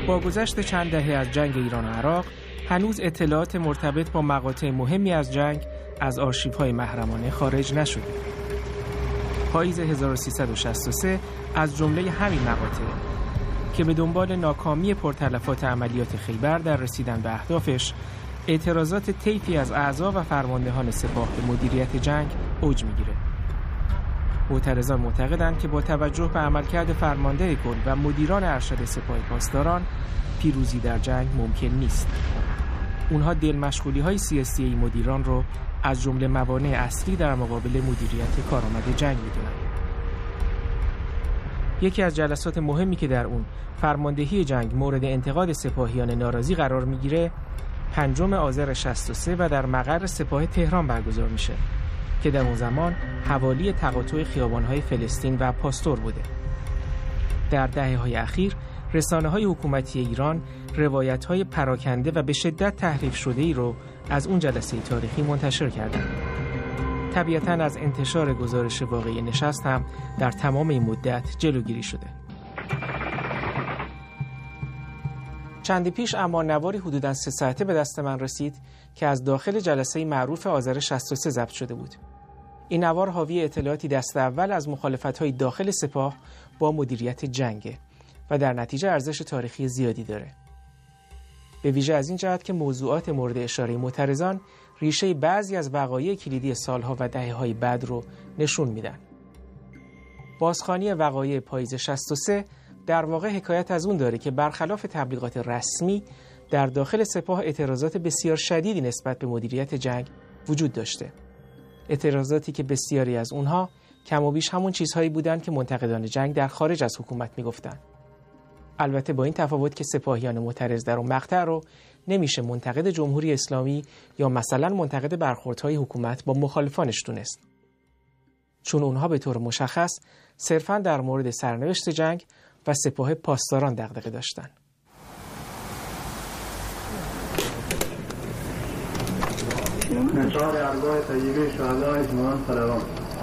با گذشت چند دهه از جنگ ایران و عراق، هنوز اطلاعات مرتبط با مقاطع مهمی از جنگ از آرشیوهای محرمانه خارج نشده. پاییز 1363 از جمله همین مقاطع که به دنبال ناکامی پرتلفات عملیات خیبر در رسیدن به اهدافش، اعتراضات طیفی از اعضا و فرماندهان سپاه به مدیریت جنگ اوج میگیره. معترضان معتقدند که با توجه به عملکرد فرمانده کل و مدیران ارشد سپاه پاسداران، پیروزی در جنگ ممکن نیست. اونها دلمشغولی‌های سیاسی مدیران رو از جمله موانع اصلی در مقابل مدیریت کارآمد جنگ می‌دونن. یکی از جلسات مهمی که در اون فرماندهی جنگ مورد انتقاد سپاهیان ناراضی قرار میگیره 5 آذر 63 و در مقر سپاه تهران برگزار میشه که در اون زمان حوالی تقاطع خیابان‌های فلسطین و پاستور بوده. در دهه‌های اخیر رسانه‌های حکومتی ایران روایت‌های پراکنده و به شدت تحریف شده‌ای رو از اون جلسه تاریخی منتشر کردند. طبیعتاً از انتشار گزارش واقعی نشست هم در تمام این مدت جلوگیری شده. چندی پیش اما نواری حدوداً 3 ساعته به دست من رسید که از داخل جلسه معروف آذر 63 ضبط شده بود. این نوار حاوی اطلاعاتی دست اول از مخالفت‌های داخل سپاه با مدیریت جنگه و در نتیجه ارزش تاریخی زیادی داره. به ویژه از این جهت که موضوعات مورد اشاره معترضان ریشه بعضی از وقایع کلیدی سالها و دهه‌های بعد رو نشون میدن. بازخوانی وقایع پاییز 63 در واقع حکایت از اون داره که برخلاف تبلیغات رسمی در داخل سپاه اعتراضات بسیار شدیدی نسبت به مدیریت جنگ وجود داشته. اعتراضاتی که بسیاری از اونها کم و بیش همون چیزهایی بودند که منتقدان جنگ در خارج از حکومت میگفتن. البته با این تفاوت که سپاهیان معترض در اون مقطع رو نمیشه منتقد جمهوری اسلامی یا مثلا منتقد برخوردهای حکومت با مخالفانش دونست، چون اونها به طور مشخص صرفاً در مورد سرنوشت جنگ و سپاه پاسداران دغدغه داشتن. نشار ارگاه طیبه شهداء اجماعاً صلوات.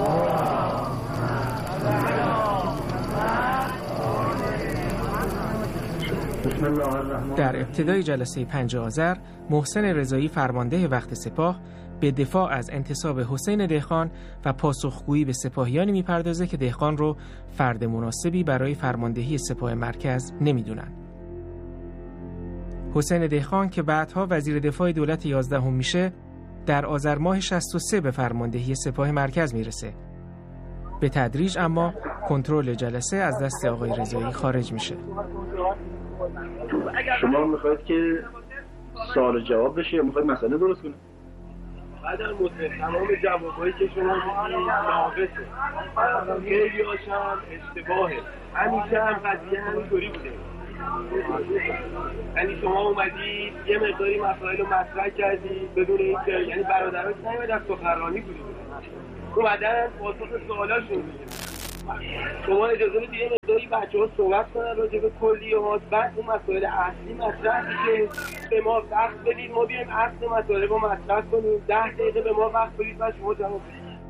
در ابتدای جلسه 5 آذر محسن رضایی فرمانده وقت سپاه به دفاع از انتصاب حسین دهقان و پاسخگویی به سپاهیانی میپردازه که دهقان رو فرد مناسبی برای فرماندهی سپاه مرکز نمیدونن. حسین دهقان که بعدها وزیر دفاع دولت 11 میشه، در آذر ماه 63 به فرماندهی سپاه مرکز میرسه. به تدریج اما کنترل جلسه از دست آقای رضایی خارج میشه. شما میخواید که سوال جواب بشه یا میخواید مسئله درست کنید؟ بعد از تمام جوابایی که شما میدید ناقصه، خیلی هاشم اشتباهه. همیشه هم قضیه همینطوری بوده. یعنی شما اومدید یه مقداری مسائل رو مطرح کردید بدون اینکه یعنی برادران نمیاد از سخنرانی کنید، اومدن پاسخ سوالاشون میگیرن. شما اجازه بدید یه مقداری بچه‌ها صحبت کنن راجع به کلیات، بعد اون مسائل اصلی مطرح میشه. به ما وقت بدید ما بیایم اصل مطالب رو مطرح کنیم. 10 دقیقه به ما وقت بدید و شما جواب بدید.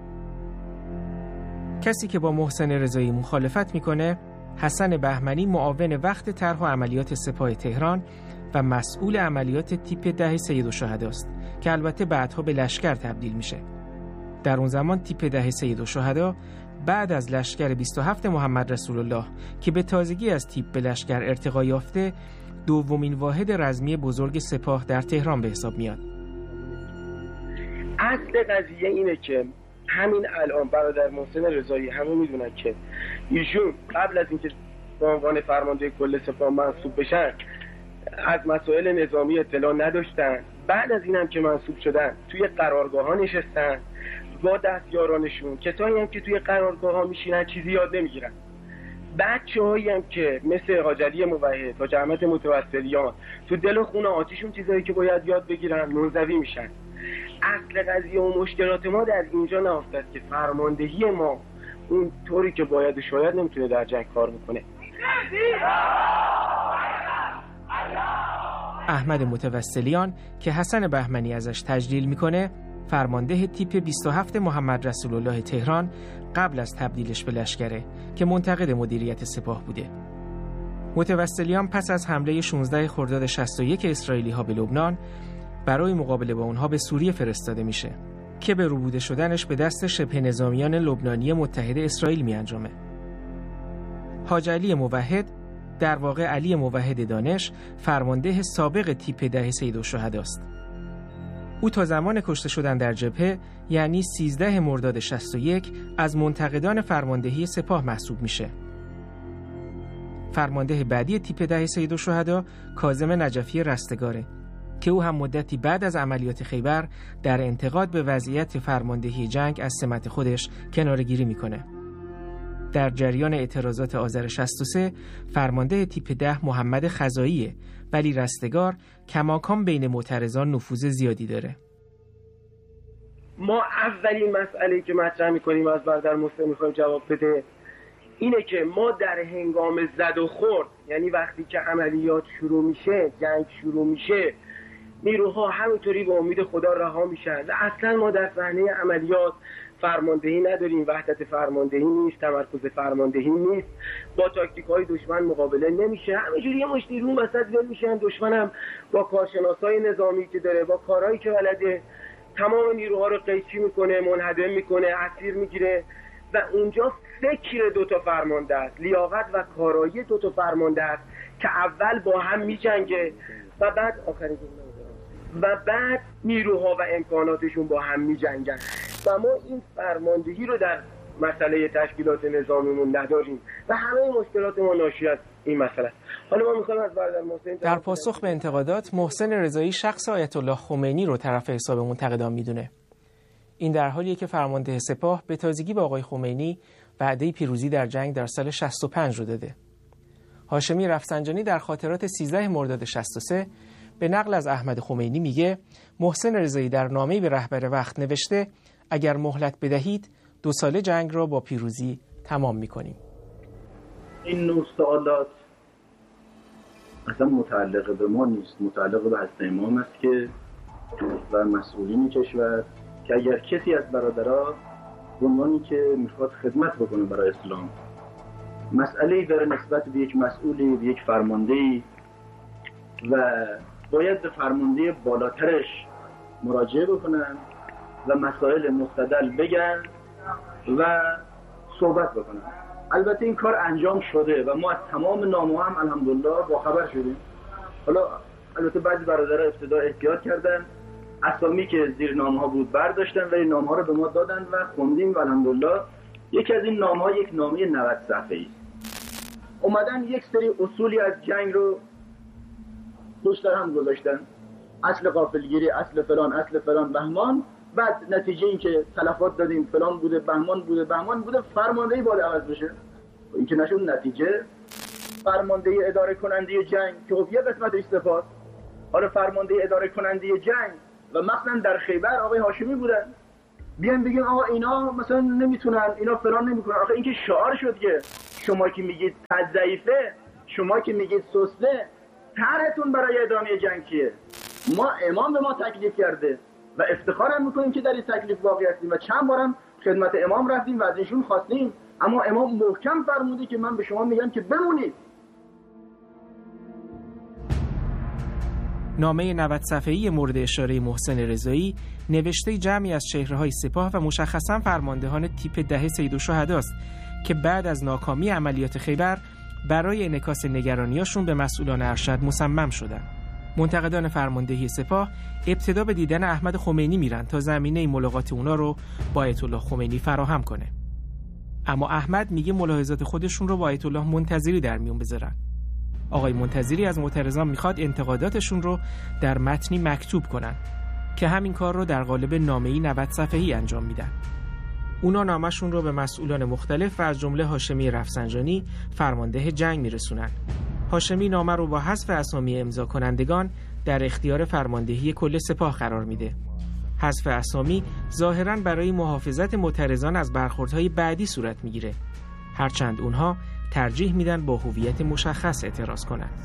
کسی که با محسن رضایی مخالفت میکنه حسن بهمنی، معاون وقت طرح و عملیات سپاه تهران و مسئول عملیات تیپ 10 سید الشهدا است که البته بعدها به لشکر تبدیل میشه. در اون زمان تیپ 10 سید الشهدا بعد از لشکر 27 محمد رسول الله که به تازگی از تیپ به لشکر ارتقا یافته، دومین واحد رزمی بزرگ سپاه در تهران به حساب میاد. اصل قضیه اینه که همین الان برادر محسن رضایی همه میدونن که ایشون قبل از اینکه به عنوان فرمانده کل سپاه منصوب بشن از مسائل نظامی اطلاع نداشتن. بعد از اینم که منصوب شدن توی قرارگاه‌ها نشستن با دستیارانشون، کسایی هم که توی قرارگاه‌ها میشینن چیزی یاد نمیگیرن. بچه‌هایی هم که مثل حاج علی موحد، حاج احمد متوسلیان تو دل و خون آتیشون چیزایی که باید یاد بگیرن منزوی میشن. اصل قضیه و مشکلات ما در اینجا نهفته است که فرماندهی ما اون طوری که باید و شاید نمیتونه در جنگ کار بکنه. احمد متوسلیان که حسن بهمنی ازش تجلیل میکنه، فرمانده تیپ 27 محمد رسول الله تهران قبل از تبدیلش به لشکره که منتقد مدیریت سپاه بوده. متوسلیان پس از حمله 16 خرداد 61 اسرائیلی‌ها به لبنان برای مقابله با اونها به سوریه فرستاده میشه که به روبوده شدنش به دست شبه نظامیان لبنانی متحد اسرائیل میانجامه. حاج علی موحد، در واقع علی موحد دانش، فرمانده سابق تیپ 10 سیدالشهداست. او تا زمان کشته شدن در جبهه، یعنی 13 مرداد 61، از منتقدان فرماندهی سپاه محسوب میشه. فرمانده بعدی تیپ 10 سیدالشهدا کاظم نجفی رستگاره که او هم مدتی بعد از عملیات خیبر در انتقاد به وضعیت فرماندهی جنگ از سمت خودش کناره‌گیری میکنه. در جریان اعتراضات آذر 63 فرمانده تیپ 10 محمد خزاییه، ولی رستگار کماکان بین معترضان نفوذ زیادی داره. ما اولین مسئله که مطرح میکنیم از برادر مسلم میخوایم جواب بده اینه که ما در هنگام زد و خورد، یعنی وقتی که عملیات شروع میشه، جنگ شروع میشه، نیروها همینطوری به امید خدا رها میشن و اصلا ما در صحنه عملیات فرماندهی نداریم، وحدت فرماندهی نیست، تمرکز فرماندهی نیست، با تاکتیک‌های دشمن مقابله نمیشه، همینجوری یه مشت نیرو وسط ول میشن. دشمن هم با کارشناسای نظامی که داره، با کارهایی که بلده، تمام نیروها رو قیچی میکنه، منهدم میکنه، اسیر میگیره و اونجا فکر دوتا فرمانده است، لیاقت و کارایی دوتا فرمانده است که اول با هم میجنگه و بعد بعد نیروها و امکاناتشون با هم میجنگن و ما این فرماندهی رو در مسئله تشکیلات نظامیمون نداریم و همه مشکلات ما ناشی از این مسئله. حالا ما میخوایم از برادر محسن در پاسخ به انتقادات، محسن رضایی شخص آیت الله خمینی رو طرف حساب منتقدان میدونه. این در حالیه که فرمانده سپاه به تازگی با آقای خمینی وعده پیروزی در جنگ در سال 65 رو داده. هاشمی رفسنجانی در خاطرات 13 مرداد 63 به نقل از احمد خمینی میگه محسن رضایی در نامه‌ای به رهبر وقت نوشته اگر مهلت بدهید 2 ساله جنگ را با پیروزی تمام میکنیم. این نوع سوالات اصلا متعلق به ما نیست، متعلق به حضرت امام است که و مسئولین کشور که اگر کسی از برادرها به عنوانی که میخواد خدمت بکنه برای اسلام مسئله‌ای داره نسبت به یک مسئولی، به یک فرماندهی و باید به فرمانده بالاترش مراجعه بکنن و مسائل مستدل بگن و صحبت بکنن. البته این کار انجام شده و ما از تمام نامه‌ها هم الحمدلله با خبر شدیم. حالا البته بعضی برادرها ابتدا احتیاط کردن، اسامی که زیر نامه‌ها بود برداشتن و این نامه‌ها رو به ما دادن و خوندیم و الحمدلله یکی از این نامه‌ها یک نامه 90 صفحه‌ای است. اومدن یک سری اصولی از جنگ رو پشت هم گذاشتن، اصل غافلگیری، اصل فلان بهمان، بعد نتیجه این که تلفات دادیم فلان بوده، بهمان بوده، فرماندهی باید عوض بشه. این که نشد نتیجه فرماندهی اداره کننده جنگ که خب یه قسمتش سپاه، حالا فرماندهی اداره کننده جنگ و مثلا در خیبر آقای هاشمی بودن، بیان بگیم آقا اینا مثلا نمیتونن، اینا فلان نمیکنن. آخه این که شعار شد که شما که میگید ضعیفه، شما که میگید سسته، طرحتون برای ادامه جنگ چیه؟ ما امام به ما تکلیف کرده و افتخارم میکنیم که در این تکلیف واقع هستیم و چند بارم خدمت امام رفتیم و از ایشون خواستیم، اما امام محکم فرموده که من به شما میگم که بمونید. نامه 90 صفحه‌ای مورد اشاره محسن رضایی نوشته جمعی از چهره‌های سپاه و مشخصاً فرماندهان تیپ 10 سیدالشهداست که بعد از ناکامی عملیات خیبر برای انعکاس نگرانیاشون به مسئولان ارشد مصمم شدن. منتقدان فرماندهی سپاه ابتدا به دیدن احمد خمینی میرن تا زمینه ملاقات اونا رو با آیت الله خمینی فراهم کنه. اما احمد میگه ملاحظات خودشون رو با آیت الله منتظری در میون بذارن. آقای منتظری از معترضان میخواد انتقاداتشون رو در متنی مکتوب کنن که همین کار رو در قالب نامه‌ای 90 صفحه‌ای انجام میدن. اونا نامشون رو به مسئولان مختلف و از جمله هاشمی رفسنجانی فرمانده جنگ میرسونن. هاشمی نامه رو با حذف اسامی امضا کنندگان در اختیار فرماندهی کل سپاه قرار میده. حذف اسامی ظاهراً برای محافظت معترضان از برخوردهای بعدی صورت میگیره، هرچند اونها ترجیح میدن با هویت مشخص اعتراض کنند.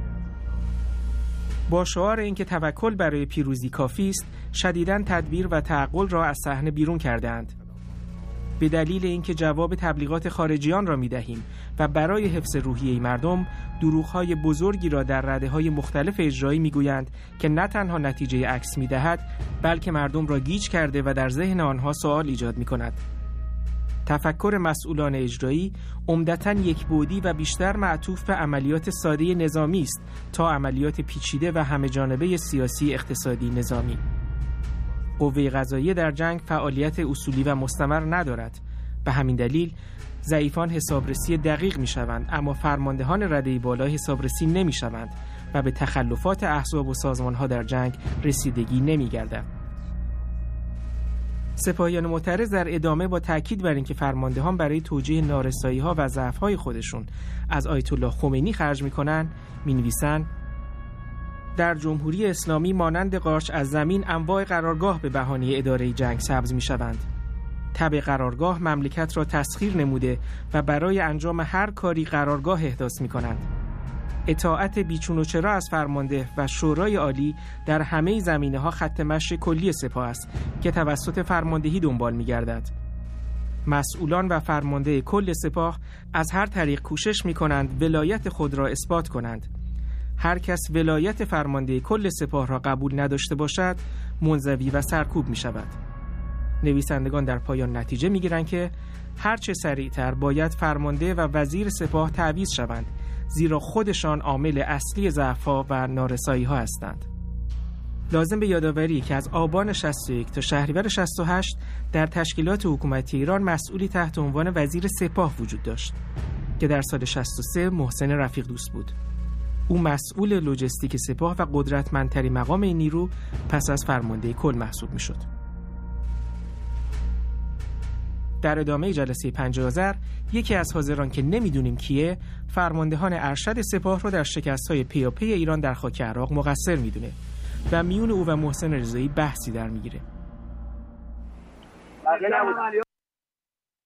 با شعار اینکه توکل برای پیروزی کافی است، شدیداً تدبیر و تعقل را از صحنه بیرون کردند. به دلیل اینکه جواب تبلیغات خارجیان را میدهیم و برای حفظ روحیه مردم دروغ‌های بزرگی را در رده‌های مختلف اجرایی می‌گویند که نه تنها نتیجه عکس می‌دهد بلکه مردم را گیج کرده و در ذهن آنها سوال ایجاد می‌کند. تفکر مسئولان اجرایی عمدتاً یکبعدی و بیشتر معطوف به عملیات ساده نظامی است تا عملیات پیچیده و همه‌جانبه سیاسی، اقتصادی، نظامی. قوه قضاییه در جنگ فعالیت اصولی و مستمر ندارد. به همین دلیل ضعیفان حسابرسی دقیق می‌شوند، اما فرماندهان رده بالا حسابرسی نمی‌شوند و به تخلفات احزاب و سازمان‌ها در جنگ رسیدگی نمی‌گردد. سپاهیان معترض در ادامه با تاکید بر اینکه فرماندهان برای توجیه نارسایی‌ها و ضعف‌های خودشون از آیت الله خمینی خرج می‌کنند، می‌نویسند: در جمهوری اسلامی مانند قارچ از زمین انواع قرارگاه به بهانه اداره جنگ سبز می‌شوند. تبع قرارگاه مملکت را تسخیر نموده و برای انجام هر کاری قرارگاه احداث می‌کنند. اطاعت بیچون و چرا از فرمانده و شورای عالی در همه زمینه‌ها خط مشی کلی سپاه است که توسط فرماندهی دنبال می‌گردد. مسئولان و فرمانده کل سپاه از هر طریق کوشش می‌کنند ولایت خود را اثبات کنند. هر کس ولایت فرمانده کل سپاه را قبول نداشته باشد، منزوی و سرکوب می‌شود. نویسندگان در پایان نتیجه می‌گیرند که هرچه سریعتر باید فرمانده و وزیر سپاه تعویض شوند، زیرا خودشان عامل اصلی ضعف‌ها و نارسایی‌ها هستند. لازم به یادآوری که از آبان 61 تا شهریور 68 در تشکیلات حکومتی ایران مسئولی تحت عنوان وزیر سپاه وجود داشت که در سال 63 محسن رفیق دوست بود. او مسئول لوجستیک سپاه و قدرتمندترین مقام این نیرو پس از فرمانده کل محسوب می‌شد. در ادامه جلسه 5 آذر یکی از حاضران که نمیدونیم کیه، فرماندهان ارشد سپاه رو در شکست‌های پیاپی ایران در خاک عراق مقصر میدونه و میون او و محسن رضایی بحثی در میگیره.